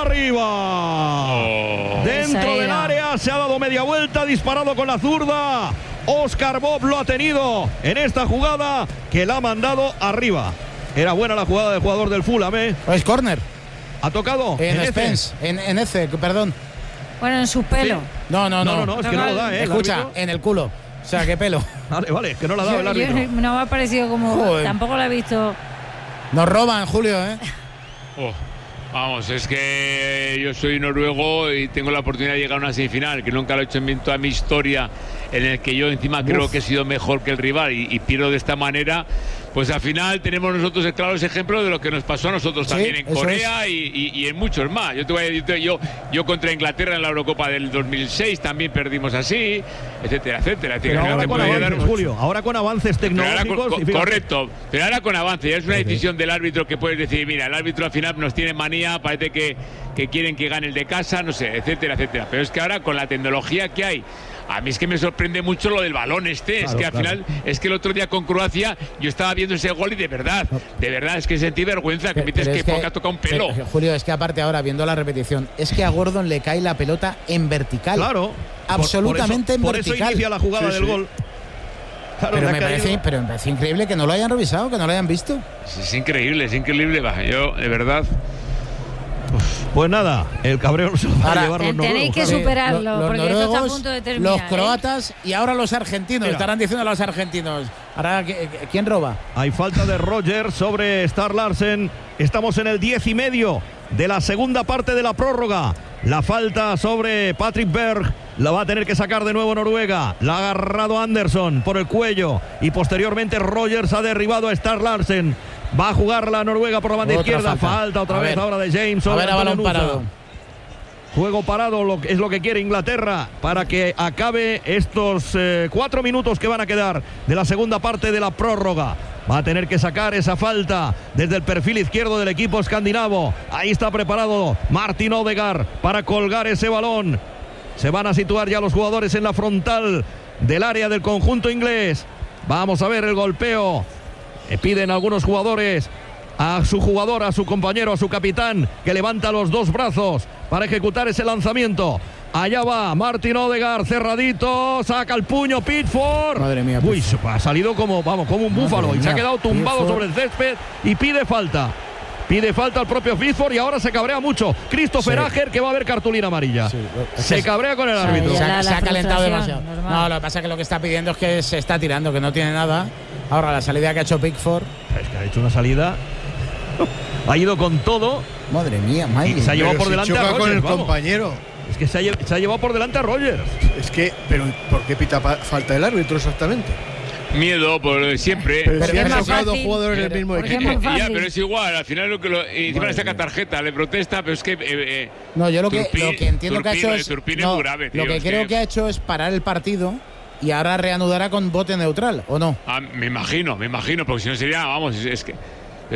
arriba. Dentro del área, se ha dado media vuelta, disparado con la zurda. Oscar Bob lo ha tenido en esta jugada que la ha mandado arriba. Era buena la jugada del jugador del Fulham, ¿eh? Es córner. ¿Ha tocado? En Spence, en ese, perdón. Bueno, en su pelo. Sí. No, es que no lo da, ¿eh? Escucha, en el culo. O sea, qué pelo. Vale, es que no la ha dado el árbitro. No me ha parecido como... Joder. Tampoco la he visto. Nos roban, Julio, ¿eh? Vamos, es que yo soy noruego y tengo la oportunidad de llegar a una semifinal, que nunca lo he hecho en toda mi historia, en el que yo encima creo que he sido mejor que el rival y pierdo de esta manera. Pues al final tenemos nosotros claros ejemplos de lo que nos pasó a nosotros también en Corea y en muchos más. Yo te voy a decir, yo contra Inglaterra en la Eurocopa del 2006 también perdimos así, etcétera, etcétera. Pero ahora con avances, Julio, ahora con avances tecnológicos. Correcto, pero ahora con avances. Ya es una decisión del árbitro que puedes decir, mira, el árbitro al final nos tiene manía, parece que quieren que gane el de casa, no sé, etcétera, etcétera. Pero es que ahora con la tecnología que hay, a mí es que me sorprende mucho lo del balón es que al final, es que el otro día con Croacia yo estaba viendo ese gol y de verdad es que sentí vergüenza, que me dices que Poca ha tocado un pelo. Julio, es que aparte ahora viendo la repetición, es que a Gordon le cae la pelota en vertical. Claro. Absolutamente en vertical. Por eso inicia la jugada del gol. Claro, pero me parece increíble que no lo hayan revisado, que no lo hayan visto. Es increíble, yo de verdad. Pues nada, el cabreo se va a llevar los noruegos. Tenéis que superarlo, los porque noruegos, esto está a punto de terminar. Los croatas y ahora los argentinos. Mira. Estarán diciendo a los argentinos. Ahora, ¿quién roba? Hay falta de Rogers sobre Star Larsen. Estamos en el 10:30 de la segunda parte de la prórroga. La falta sobre Patrick Berg la va a tener que sacar de nuevo Noruega. La ha agarrado Anderson por el cuello y posteriormente Rogers ha derribado a Star Larsen. Va a jugar la Noruega por la banda izquierda. Falta otra vez ahora de James. A ver, a balón parado. Juego parado es lo que quiere Inglaterra para que acabe estos 4 minutos que van a quedar de la segunda parte de la prórroga. Va a tener que sacar esa falta desde el perfil izquierdo del equipo escandinavo. Ahí está preparado Martin Odegaard para colgar ese balón. Se van a situar ya los jugadores en la frontal del área del conjunto inglés. Vamos a ver el golpeo. Piden algunos jugadores a su jugador, a su compañero, a su capitán, que levanta los dos brazos para ejecutar ese lanzamiento. Allá va Martin Odegaard, cerradito, saca el puño Pickford. Madre mía. Uy, ha salido como un búfalo y se ha quedado tumbado sobre el césped y pide falta. Pide falta al propio Pickford y ahora se cabrea mucho Christopher Ager, que va a ver cartulina amarilla. Se cabrea con el árbitro. Se ha calentado demasiado. No, lo que pasa es que lo que está pidiendo es que se está tirando, que no tiene nada. Ahora la salida que ha hecho Pickford. Es que ha hecho una salida. Ha ido con todo. Madre mía, y se ha llevado por delante a Rogers, con el compañero. Es que se ha llevado por delante a Rogers. Es que, pero ¿por qué pita falta el árbitro exactamente? Miedo por siempre. Pero si han tocado dos jugadores del mismo equipo. Ya, pero es igual, al final encima le saca tarjeta, le protesta, pero es que no, yo lo que entiendo que ha hecho es muy grave, tío, lo que creo que ha hecho es parar el partido y ahora reanudará con bote neutral, ¿o no? Me imagino, porque si no sería, vamos, es que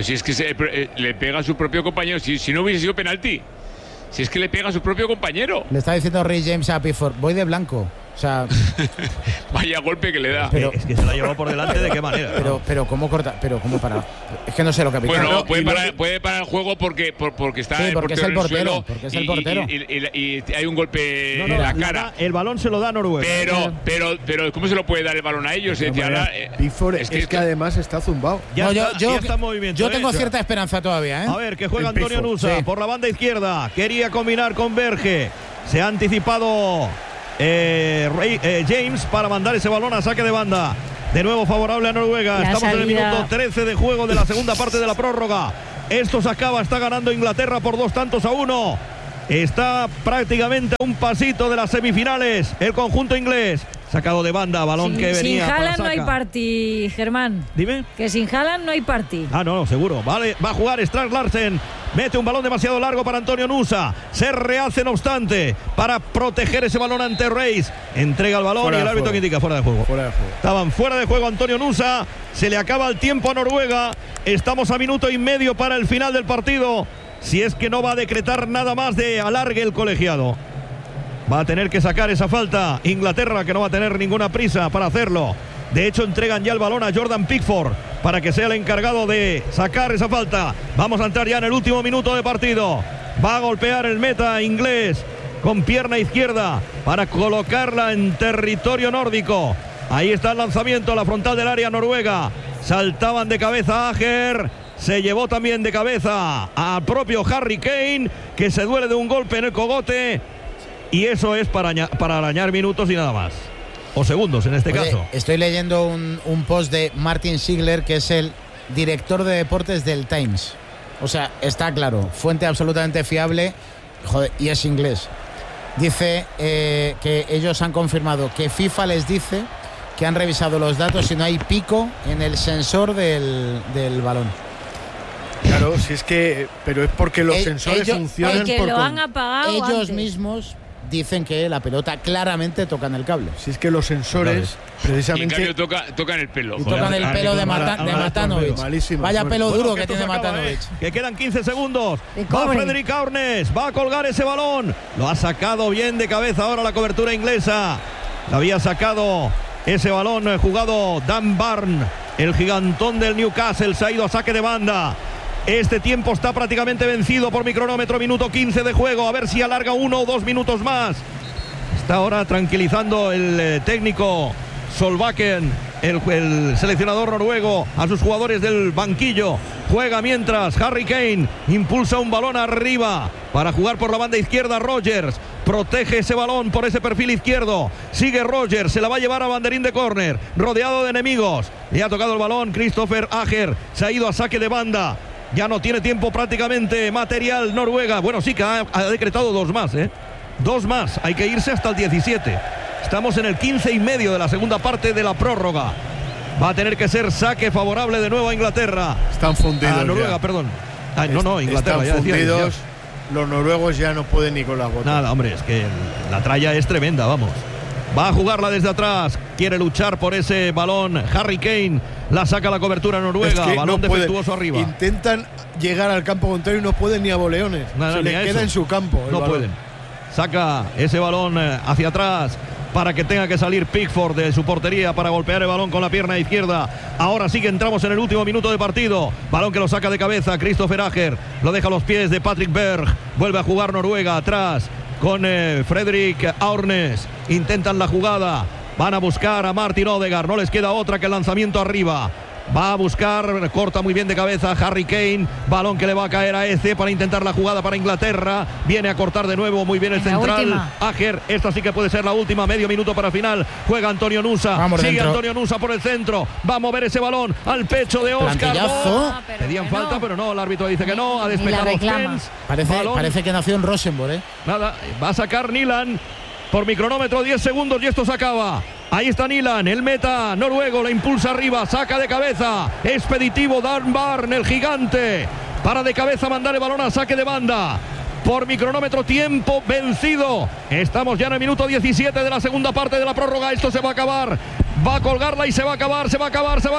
le pega a su propio compañero, si no hubiese sido penalti. Si es que le pega a su propio compañero. Le está diciendo Ray James a Pickford, voy de blanco. O sea, vaya golpe que le da. Pero, es que se la llevó por delante, ¿de qué manera? Pero ¿cómo corta? Pero ¿cómo para? Es que no sé lo que ha pitado. Bueno, puede parar el juego porque está sí, porque es el portero. Porque es el portero. Y hay un golpe en la cara. El balón se lo da a Noruega. Pero ¿cómo se lo puede dar el balón a ellos? Pickford es que además está zumbado. Ya está en movimiento. Yo tengo cierta esperanza todavía, ¿eh? A ver, que juega Antonio Nusa por la banda izquierda. Quería combinar con Berge. Se ha anticipado James para mandar ese balón a saque de banda. De nuevo favorable a Noruega. Estamos en el minuto 13 de juego de la segunda parte de la prórroga. Esto se acaba, está ganando Inglaterra por 2-1. Está prácticamente a un pasito de las semifinales el conjunto inglés. Sacado de banda, balón que venía. Sin Haaland no hay party, Germán. Dime. Que sin Haaland no hay party. No, seguro. Vale, va a jugar Strand Larsen. Mete un balón demasiado largo para Antonio Nusa. Se rehace, no obstante, para proteger ese balón ante Reis. Entrega el balón y el árbitro que indica fuera de juego. Estaban fuera de juego Antonio Nusa. Se le acaba el tiempo a Noruega. Estamos a minuto y medio para el final del partido. Si es que no va a decretar nada más de alargue el colegiado. Va a tener que sacar esa falta Inglaterra, que no va a tener ninguna prisa para hacerlo. De hecho, entregan ya el balón a Jordan Pickford para que sea el encargado de sacar esa falta. Vamos a entrar ya en el último minuto de partido. Va a golpear el meta inglés con pierna izquierda para colocarla en territorio nórdico. Ahí está el lanzamiento a la frontal del área noruega. Saltaban de cabeza Ajer. Se llevó también de cabeza al propio Harry Kane, que se duele de un golpe en el cogote. Y eso es para arañar minutos y nada más. O segundos en este caso. Estoy leyendo un post de Martin Ziegler, que es el director de deportes del Times. O sea, está claro, fuente absolutamente fiable, y es inglés. Dice que ellos han confirmado que FIFA les dice que han revisado los datos y no hay pico en el sensor del balón. Claro, si es que, pero es porque los sensores funcionan porque lo han apagado ellos antes. Mismos dicen que la pelota claramente toca en el cable. Si es que los sensores precisamente y en cambio tocan el pelo. Y tocan el pelo de Matanovic. Vaya pelo duro que tiene Matanovic. Que quedan 15 segundos. Va Frederick Aurnes, va a colgar ese balón. Lo ha sacado bien de cabeza ahora la cobertura inglesa. Lo había sacado ese balón jugado Dan Barn, el gigantón del Newcastle. Se ha ido a saque de banda. Este tiempo está prácticamente vencido por mi cronómetro, minuto 15 de juego. A ver si alarga 1 o 2 minutos más. Está ahora tranquilizando el técnico Solbakken, el seleccionador noruego, a sus jugadores del banquillo. Juega mientras Harry Kane impulsa un balón arriba para jugar por la banda izquierda. Rodgers protege ese balón por ese perfil izquierdo. Sigue Rodgers, se la va a llevar a banderín de córner, rodeado de enemigos. Le ha tocado el balón Christopher Ajer, se ha ido a saque de banda. Ya no tiene tiempo prácticamente material Noruega. Bueno, sí que ha decretado 2 más, 2 más. Hay que irse hasta el 17. Estamos en el 15 y medio de la segunda parte de la prórroga. Va a tener que ser saque favorable de nuevo a Inglaterra. Están fundidos. A Noruega, ya. perdón. No, Inglaterra. Están fundidos. Los noruegos ya no pueden ni con las botas. Nada, hombre, es que la tralla es tremenda, vamos. Va a jugarla desde atrás. Quiere luchar por ese balón. Harry Kane la saca la cobertura noruega. Es que balón defectuoso arriba. Intentan llegar al campo contrario y no pueden ni a boleones. Se les queda en su campo. No pueden. Saca ese balón hacia atrás para que tenga que salir Pickford de su portería para golpear el balón con la pierna izquierda. Ahora sí que entramos en el último minuto de partido. Balón que lo saca de cabeza Christopher Ajer. Lo deja a los pies de Patrick Berg. Vuelve a jugar Noruega atrás con Frederick Aurnes. Intentan la jugada. Van a buscar a Martin Odegaard. No les queda otra que el lanzamiento arriba. Va a buscar, corta muy bien de cabeza Harry Kane. Balón que le va a caer a Eze para intentar la jugada para Inglaterra. Viene a cortar de nuevo muy bien el central. Ajer, esta sí que puede ser la última. Medio minuto para final. Juega Antonio Nusa. Sigue Antonio Nusa por el centro. Va a mover ese balón al pecho de Oscar. Pedían falta, pero no. El árbitro dice que no. Ha despejado Spence. Parece que nació en Rosenborg, Nada, va a sacar Nilan. Por mi cronómetro 10 segundos y esto se acaba. Ahí está Nilan, el meta noruego, la impulsa arriba, saca de cabeza. Expeditivo Dan Barn, el gigante. Para de cabeza mandar el balón a saque de banda. Por mi cronómetro, tiempo vencido. Estamos ya en el minuto 17 de la segunda parte de la prórroga. Esto se va a acabar. Va a colgarla y se va a acabar. Se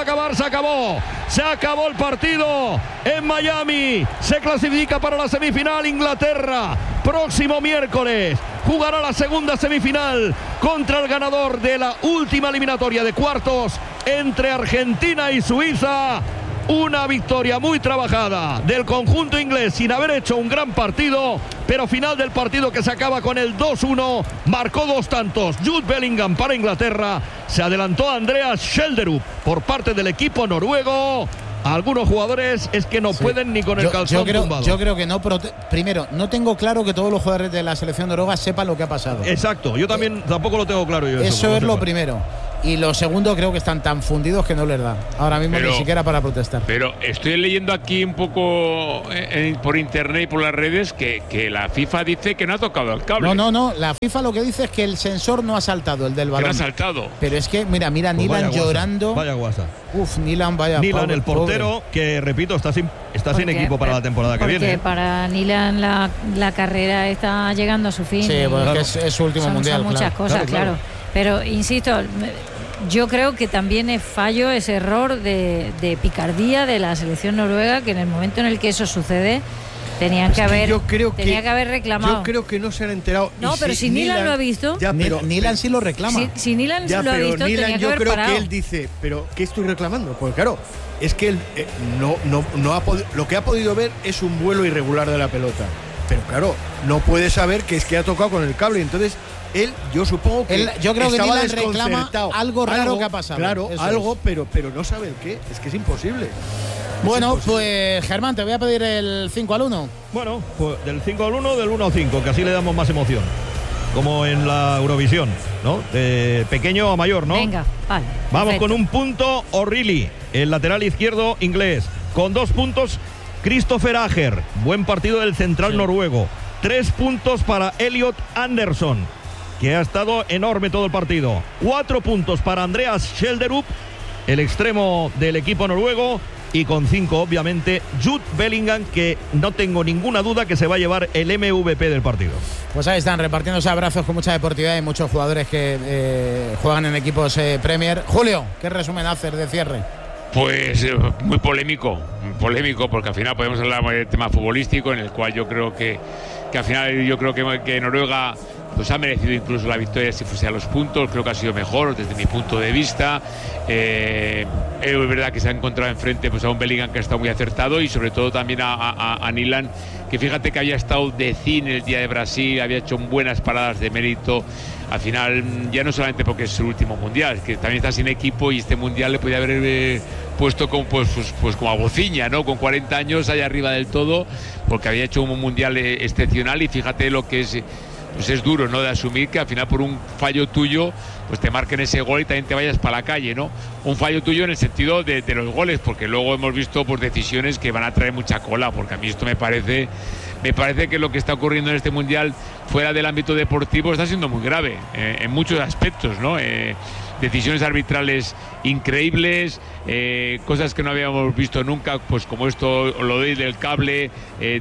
acabó. Se acabó el partido en Miami. Se clasifica para la semifinal Inglaterra. Próximo miércoles jugará la segunda semifinal contra el ganador de la última eliminatoria de cuartos entre Argentina y Suiza. Una victoria muy trabajada del conjunto inglés sin haber hecho un gran partido, pero final del partido que se acaba con el 2-1, marcó 2 tantos Jude Bellingham para Inglaterra, se adelantó Andreas Schjelderup por parte del equipo noruego. Algunos jugadores es que no pueden ni con el calzón tumbado. Yo creo que no. Primero, no tengo claro que todos los jugadores de la selección noruega sepan lo que ha pasado. Exacto, yo también tampoco lo tengo claro. Eso es lo primero. Y lo segundo, creo que están tan fundidos que no les da ahora mismo ni siquiera para protestar. Pero estoy leyendo aquí un poco por internet y por las redes que la FIFA dice que no ha tocado el cable. No. La FIFA lo que dice es que el sensor no ha saltado, el del balón. Que no ha saltado. Pero es que, mira, pues Nilan llorando. Vaya guasa. Nilan, vaya. Nilan, el portero, que repito, está sin equipo para la temporada que viene. Porque para Nilan la carrera está llegando a su fin. Sí, pues es su último mundial. Son muchas cosas, claro. Pero insisto, yo creo que también es fallo, es error de picardía de la selección noruega, que en el momento en el que eso sucede tenían que haber reclamado. Yo creo que no se han enterado. No, pero si Nilan lo ha visto. Nilan sí lo reclama. Si Nilan lo ha visto, tenía que haber parado. Yo creo que él dice, pero ¿qué estoy reclamando? Pues claro, es que él no ha podido, lo que ha podido ver es un vuelo irregular de la pelota. Pero claro, no puede saber que es que ha tocado con el cable. Entonces él, yo supongo que yo creo que Nilan reclama algo raro que ha pasado. Claro, algo, pero no sabe el qué. Es que es imposible. Bueno, pues Germán, te voy a pedir el 5-1. Bueno, pues del 5-1, del 1-5, que así le damos más emoción. Como en la Eurovisión, ¿no? De pequeño a mayor, ¿no? Venga, vale. Vamos con un punto O'Reilly, el lateral izquierdo inglés. Con 2 puntos, Christopher Ager. Buen partido del central noruego. 3 puntos para Elliot Anderson, que ha estado enorme todo el partido. 4 puntos para Andreas Schjelderup, el extremo del equipo noruego. Y con 5, obviamente, Jude Bellingham, que no tengo ninguna duda que se va a llevar el MVP del partido. Pues ahí están, repartiéndose abrazos con mucha deportividad y muchos jugadores que juegan en equipos Premier. Julio, ¿qué resumen haces de cierre? Pues muy polémico, porque al final podemos hablar del tema futbolístico, en el cual yo creo que al final que Noruega pues ha merecido incluso la victoria si fuese a los puntos. Creo que ha sido mejor desde mi punto de vista. Es verdad que se ha encontrado enfrente pues a un Bellingham que ha estado muy acertado, y sobre todo también a Nilan, que fíjate que había estado de cine el día de Brasil, había hecho buenas paradas de mérito. Al final, ya no solamente porque es su último mundial, es que también está sin equipo, y este mundial le podía haber puesto como, pues como a bociña, ¿no? Con 40 años allá arriba del todo, porque había hecho un mundial excepcional. Y fíjate lo que es, pues es duro, ¿no? De asumir que al final por un fallo tuyo pues te marquen ese gol y también te vayas para la calle, ¿no? Un fallo tuyo en el sentido de los goles, porque luego hemos visto pues decisiones que van a traer mucha cola, porque a mí esto me parece que lo que está ocurriendo en este mundial fuera del ámbito deportivo está siendo muy grave en muchos aspectos, ¿no? Decisiones arbitrales increíbles, cosas que no habíamos visto nunca, pues como esto, lo del cable,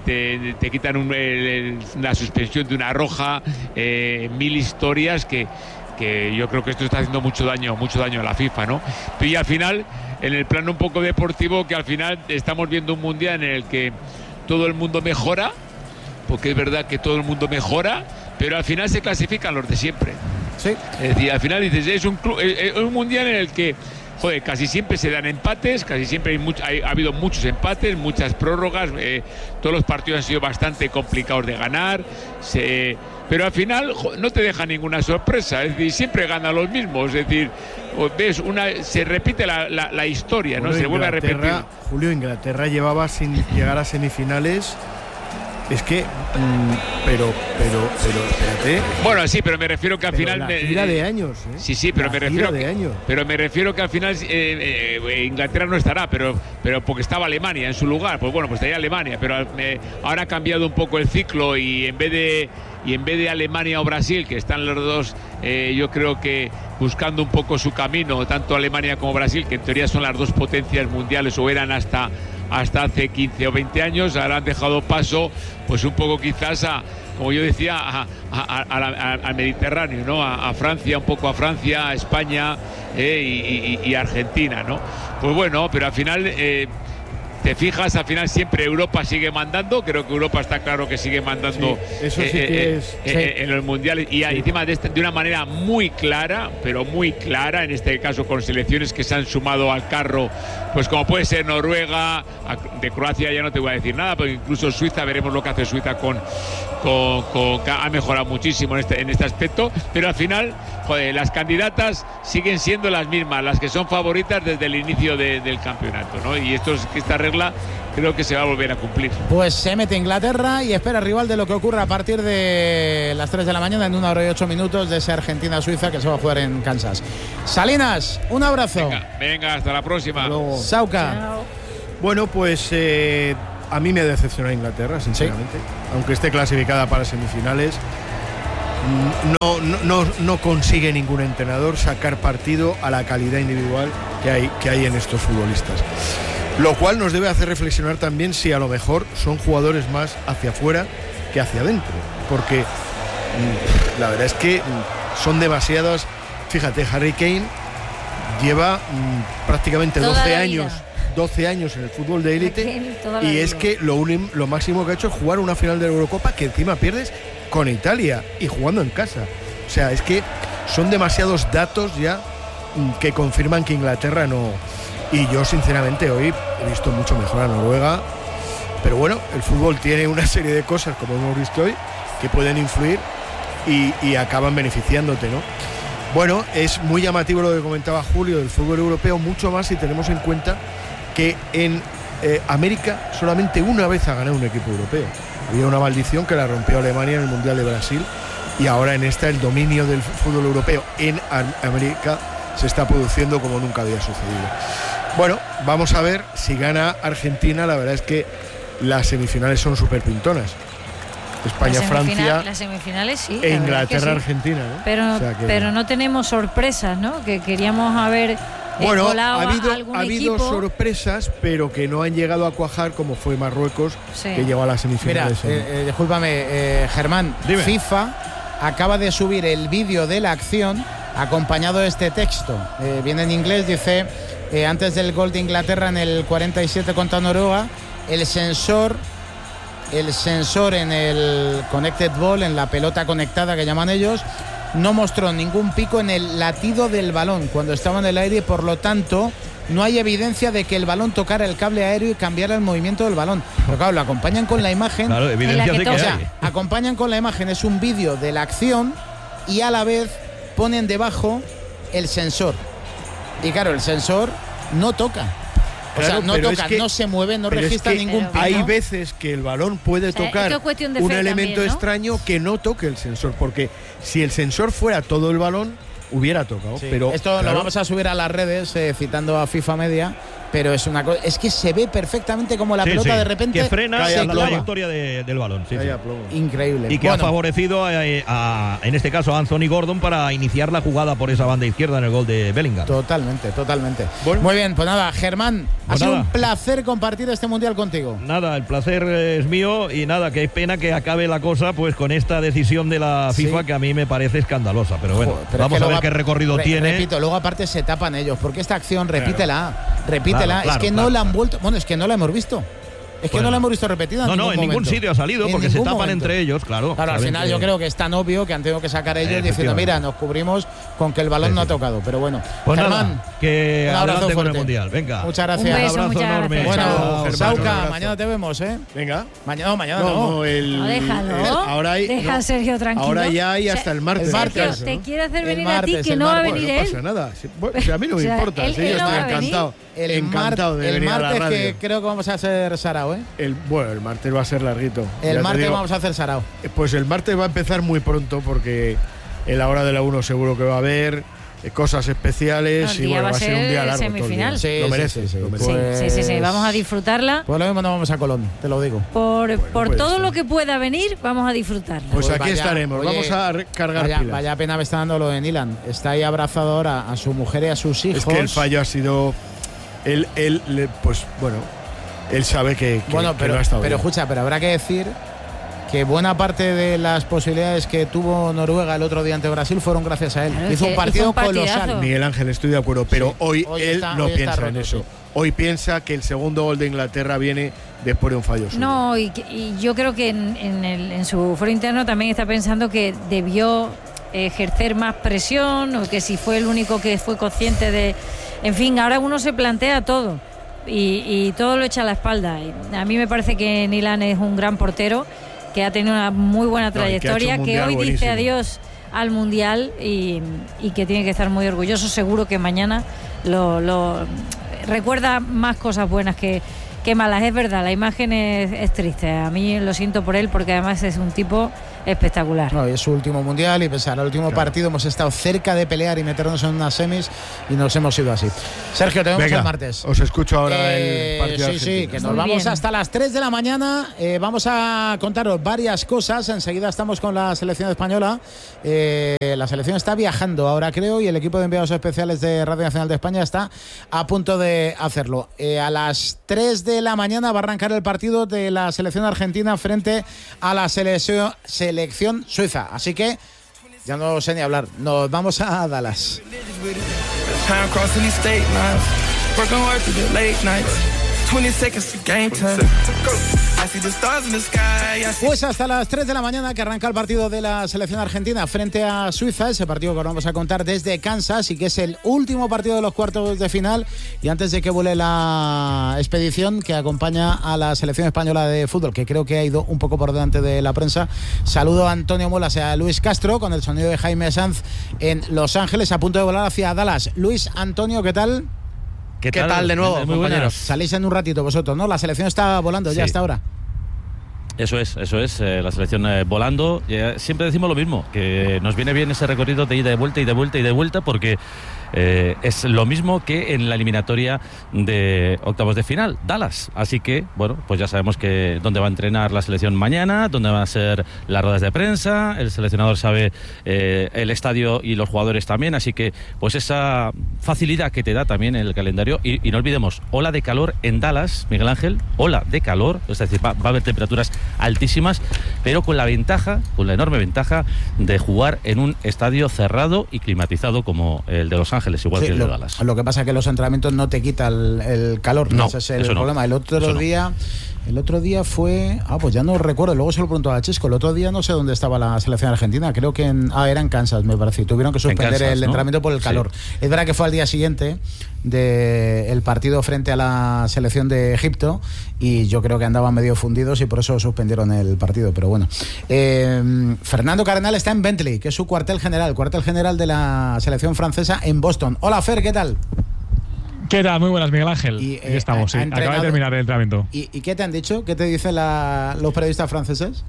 te quitan la suspensión de una roja, 1000 historias que yo creo que esto está haciendo mucho daño a la FIFA, ¿no? Y al final, en el plano un poco deportivo, que al final estamos viendo un mundial en el que todo el mundo mejora, porque es verdad que todo el mundo mejora, pero al final se clasifican los de siempre. Sí. Es decir, al final dices, es un mundial en el que, joder, casi siempre se dan empates, casi siempre ha habido muchos empates, muchas prórrogas, todos los partidos han sido bastante complicados de ganar, pero al final no te deja ninguna sorpresa, es decir, siempre ganan los mismos, es decir, ves se repite la historia, ¿no? Se vuelve a repetir. Julio, Inglaterra llevaba sin llegar a semifinales. Es que, pero espérate. Bueno, sí, pero me refiero que al final. Tira de años. Sí, pero me refiero que al final Inglaterra no estará, pero porque estaba Alemania en su lugar. Pues bueno, pues estaría Alemania, pero ahora ha cambiado un poco el ciclo, y en vez de Alemania o Brasil, que están los dos, yo creo que buscando un poco su camino, tanto Alemania como Brasil, que en teoría son las dos potencias mundiales, o eran hasta hace 15 o 20 años, ahora han dejado paso pues un poco quizás como yo decía, al Mediterráneo, ¿no? A Francia, un poco a Francia, a España y Argentina, ¿no? Pues bueno, pero al final te te fijas, al final siempre Europa sigue mandando. Creo que Europa está claro que sigue mandando en los mundiales. Y encima de una manera muy clara, pero muy clara, en este caso con selecciones que se han sumado al carro, pues como puede ser Noruega, de Croacia ya no te voy a decir nada, pero incluso Suiza, veremos lo que hace Suiza ha mejorado muchísimo en este aspecto, pero al final, joder, las candidatas siguen siendo las mismas, las que son favoritas desde el inicio del campeonato, ¿no? Y esta regla creo que se va a volver a cumplir. Pues se mete Inglaterra y espera rival de lo que ocurra a partir de las 3 de la mañana en 1 hora y 8 minutos de esa Argentina-Suiza que se va a jugar en Kansas. Salinas, un abrazo. Venga, hasta la próxima. Sauca. Chao. Bueno, pues a mí me decepciona Inglaterra, sinceramente. Aunque esté clasificada para semifinales, no consigue ningún entrenador sacar partido a la calidad individual que hay en estos futbolistas. Lo cual nos debe hacer reflexionar también si a lo mejor son jugadores más hacia afuera que hacia adentro. Porque la verdad es que son demasiadas. Fíjate, Harry Kane lleva prácticamente 12 años en el fútbol de élite, y es que lo máximo que ha hecho es jugar una final de la Eurocopa, que encima pierdes con Italia y jugando en casa. O sea, es que son demasiados datos ya que confirman que Inglaterra no. Y yo sinceramente hoy he visto mucho mejor a Noruega, pero bueno, el fútbol tiene una serie de cosas, como hemos visto hoy, que pueden influir y acaban beneficiándote, ¿no? Bueno, es muy llamativo lo que comentaba Julio del fútbol europeo, mucho más si tenemos en cuenta que en América solamente una vez ha ganado un equipo europeo. Había una maldición que la rompió Alemania en el Mundial de Brasil, y ahora en el dominio del fútbol europeo en América se está produciendo como nunca había sucedido. Bueno, vamos a ver si gana Argentina. La verdad es que las semifinales son súper pintonas. España-Francia. Las semifinales sí. E Inglaterra-Argentina, ¿no? Pero no tenemos sorpresas, ¿no? Que queríamos haber. Bueno, ha habido sorpresas, pero que no han llegado a cuajar, como fue Marruecos, que llegó a las semifinales. Mira, discúlpame, Germán. Dime. FIFA acaba de subir el vídeo de la acción acompañado de este texto. Viene en inglés, dice: antes del gol de Inglaterra en el 47 contra Noruega, el sensor en el connected ball, en la pelota conectada que llaman ellos, no mostró ningún pico en el latido del balón cuando estaba en el aire, y por lo tanto no hay evidencia de que el balón tocara el cable aéreo y cambiara el movimiento del balón. Pero claro, lo acompañan con la imagen. Claro, evidencia de que acompañan con la imagen, es un vídeo de la acción y a la vez ponen debajo el sensor. Y claro, el sensor no toca. Claro, no toca, no se mueve, no registra ningún pico. Hay veces que el balón puede tocar un elemento extraño que no toque el sensor, porque si el sensor fuera todo el balón, hubiera tocado. Pero esto lo vamos a subir a las redes, citando a FIFA Media. Pero es una cosa, es que se ve perfectamente como la pelota de repente que frena la trayectoria del balón. Increíble. Y que ha favorecido en este caso a Anthony Gordon para iniciar la jugada por esa banda izquierda en el gol de Bellingham. Totalmente. Bueno. Muy bien, pues nada, Germán, ha sido un placer compartir este mundial contigo. Nada, el placer es mío, y nada, que es pena que acabe la cosa pues con esta decisión de la FIFA que a mí me parece escandalosa, pero bueno, vamos a ver qué recorrido tiene. Repito, luego aparte se tapan ellos, porque esta acción, repítela. Es que no la han vuelto. Bueno, es que no la hemos visto. No la hemos visto repetida. En ningún sitio ha salido, porque se tapan entre ellos, claro. Al final yo creo que es tan obvio que han tenido que sacar ellos diciendo: mira, nos cubrimos con que el balón no ha tocado. Pero bueno, pues Germán, nada, que un abrazo adelante con el fuerte. Mundial. Venga. Muchas gracias. Un beso, abrazo enorme. Bueno, Sauca, un mañana te vemos, ¿eh? Venga. Mañana no. Déjalo. Deja a Sergio tranquilo. Ahora ya hay hasta el martes. Sergio, te quiere hacer venir a ti, que no va a venir él. No pasa nada. A mí no me importa. Yo estoy encantado. Encantado de venir a la radio. El martes, que creo que vamos a hacer sarao, ¿eh? El martes va a ser larguito. El martes vamos a hacer sarao. Pues el martes va a empezar muy pronto, porque en la hora de la 1 seguro que va a haber cosas especiales, y bueno, va a ser un día largo. Semifinal. Lo merece. Sí, vamos a disfrutarla. Pues lo mismo no vamos a Colón, te lo digo. Por todo lo que pueda venir, vamos a disfrutarla. Pues aquí estaremos. Vamos a cargar pilas. Vaya pena me está dando lo de Nilan. Está ahí abrazado ahora a su mujer y a sus hijos. Es que el fallo ha sido pues bueno, él sabe que no ha estado bien. Pero escucha, habrá que decir que buena parte de las posibilidades que tuvo Noruega el otro día ante Brasil fueron gracias a él. Hizo un partido colosal. Miguel Ángel, estoy de acuerdo, pero hoy él no piensa en eso. hoy piensa que el segundo gol de Inglaterra viene después de un fallo suyo. No, y yo creo que en su foro interno también está pensando que debió ejercer más presión, o que si fue el único que fue consciente de... En fin, ahora uno se plantea todo y todo lo echa a la espalda. A mí me parece que Nilan es un gran portero, que ha tenido una muy buena trayectoria, que hoy buenísimo. dice adiós al Mundial y que tiene que estar muy orgulloso. Seguro que mañana lo recuerda más cosas buenas que malas. Es verdad, la imagen es triste. A mí lo siento por él, porque además es un tipo espectacular. No, es su último Mundial y pensar, al último partido hemos estado cerca de pelear y meternos en unas semis y nos hemos ido así. Sergio, te vemos el martes. Os escucho ahora el partido. Sí, que nos vamos hasta las 3 de la mañana. Vamos a contaros varias cosas. Enseguida estamos con la selección española. La selección está viajando ahora, creo, y el equipo de enviados especiales de Radio Nacional de España está a punto de hacerlo. A las 3 de la mañana va a arrancar el partido de la selección argentina frente a la selección suiza. Así que ya no sé ni hablar. Nos vamos a Dallas. Pues hasta las 3 de la mañana que arranca el partido de la selección argentina frente a Suiza, ese partido que os vamos a contar desde Kansas y que es el último partido de los cuartos de final, y antes de que vuele la expedición que acompaña a la selección española de fútbol, que creo que ha ido un poco por delante de la prensa. Saludo a Antonio Molas y a Luis Castro con el sonido de Jaime Sanz en Los Ángeles, a punto de volar hacia Dallas. Luis, Antonio, ¿qué tal? ¿Qué tal de nuevo, muy compañeros? Salís en un ratito vosotros, ¿no? La selección está volando ya hasta ahora. Eso es, la selección volando. Siempre decimos lo mismo, que nos viene bien ese recorrido de ida y vuelta y de vuelta y de vuelta, porque es lo mismo que en la eliminatoria de octavos de final, Dallas. Así que, bueno, pues ya sabemos que dónde va a entrenar la selección mañana, dónde van a ser las ruedas de prensa, el seleccionador sabe el estadio y los jugadores también, así que pues esa facilidad que te da también el calendario. Y no olvidemos, ola de calor en Dallas, Miguel Ángel, ola de calor, es decir, va a haber temperaturas altísimas, pero con la enorme ventaja de jugar en un estadio cerrado y climatizado como el de Los Ángeles, igual que el de Dallas. Lo que pasa es que los entrenamientos no te quita el calor, no, ese es el problema. El otro día fue, pues ya no recuerdo, luego se lo preguntó a Chesco, el otro día no sé dónde estaba la selección argentina, creo que era en Kansas, me parece, tuvieron que suspender Kansas, el entrenamiento por el calor. Sí. Es verdad que fue al día siguiente del partido frente a la selección de Egipto y yo creo que andaban medio fundidos y por eso suspendieron el partido, pero bueno. Fernando Cardenal está en Bentley, que es su cuartel general de la selección francesa en Boston. Hola Fer, ¿qué tal? ¿Qué tal? Muy buenas, Miguel Ángel. Aquí estamos, sí. Acaba de terminar el entrenamiento. ¿Y qué te han dicho? ¿Qué te dicen los periodistas franceses?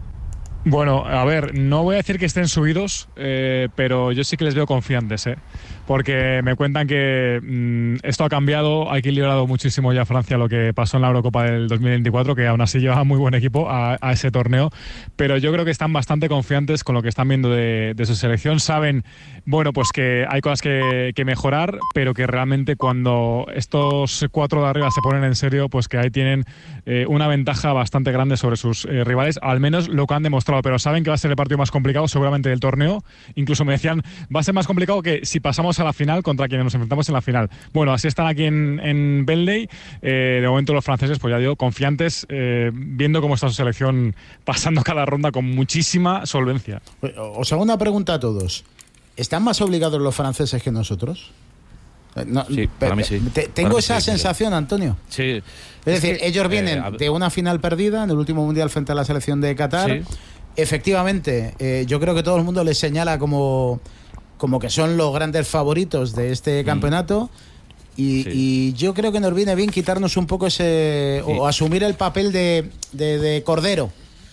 Bueno, a ver, no voy a decir que estén subidos, pero yo sí que les veo confiantes, porque me cuentan que esto ha cambiado, ha equilibrado muchísimo ya Francia lo que pasó en la Eurocopa del 2024, que aún así llevaba muy buen equipo a ese torneo, pero yo creo que están bastante confiantes con lo que están viendo de su selección. Saben, bueno, pues que hay cosas que mejorar, pero que realmente cuando estos cuatro de arriba se ponen en serio, pues que ahí tienen una ventaja bastante grande sobre sus rivales, al menos lo que han demostrado, pero saben que va a ser el partido más complicado seguramente del torneo. Incluso me decían, va a ser más complicado que si pasamos a la final contra quienes nos enfrentamos en la final. Bueno, así están aquí en Bentley. De momento los franceses, pues ya digo, confiantes, viendo cómo está su selección pasando cada ronda con muchísima solvencia. Os hago una pregunta a todos. ¿Están más obligados los franceses que nosotros? No, sí, para mí sí. Tengo esa sensación, Antonio. Sí. Es decir, ellos vienen de una final perdida en el último mundial frente a la selección de Qatar. Sí. Efectivamente, yo creo que todo el mundo les señala como que son los grandes favoritos de este campeonato. Y yo creo que nos viene bien quitarnos un poco o asumir el papel de cordero.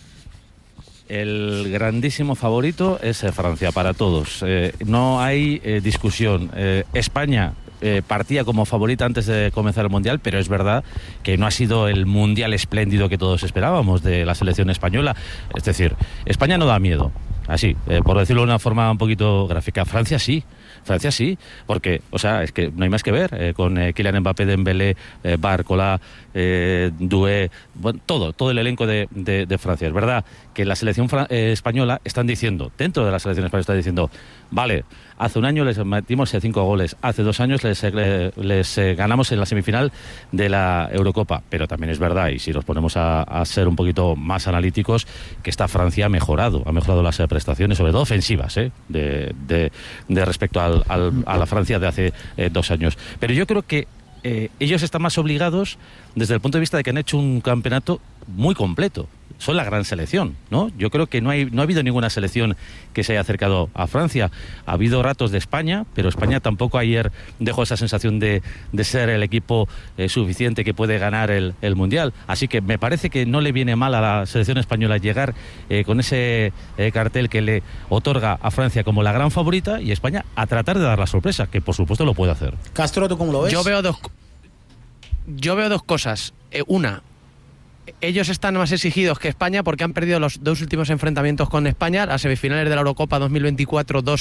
El grandísimo favorito es Francia para todos. No hay discusión. España partía como favorita antes de comenzar el Mundial, pero es verdad que no ha sido el Mundial espléndido que todos esperábamos de la selección española. Es decir, España no da miedo. Así, por decirlo de una forma un poquito gráfica. Francia sí, porque, o sea, es que no hay más que ver, con Kylian Mbappé, Dembélé, Barcola, Doué, bueno, todo el elenco de Francia. Es verdad que la selección española están diciendo, dentro de la selección española está diciendo, vale, hace un año les metimos 5 goles, hace 2 años les ganamos en la semifinal de la Eurocopa, pero también es verdad, y si nos ponemos a ser un poquito más analíticos, que esta Francia ha mejorado las prestaciones, sobre todo ofensivas, de respecto a la Francia de hace 2 años. Pero yo creo que ellos están más obligados desde el punto de vista de que han hecho un campeonato muy completo. Son la gran selección, ¿no? Yo creo que no ha habido ninguna selección que se haya acercado a Francia. Ha habido ratos de España, pero España tampoco ayer dejó esa sensación de ser el equipo suficiente que puede ganar el Mundial. Así que me parece que no le viene mal a la selección española llegar con ese cartel que le otorga a Francia como la gran favorita, y España a tratar de dar la sorpresa, que por supuesto lo puede hacer. Castro, ¿tú cómo lo ves? Yo veo dos cosas. Una, ellos están más exigidos que España porque han perdido los 2 últimos enfrentamientos con España, las semifinales de la Eurocopa 2024, 2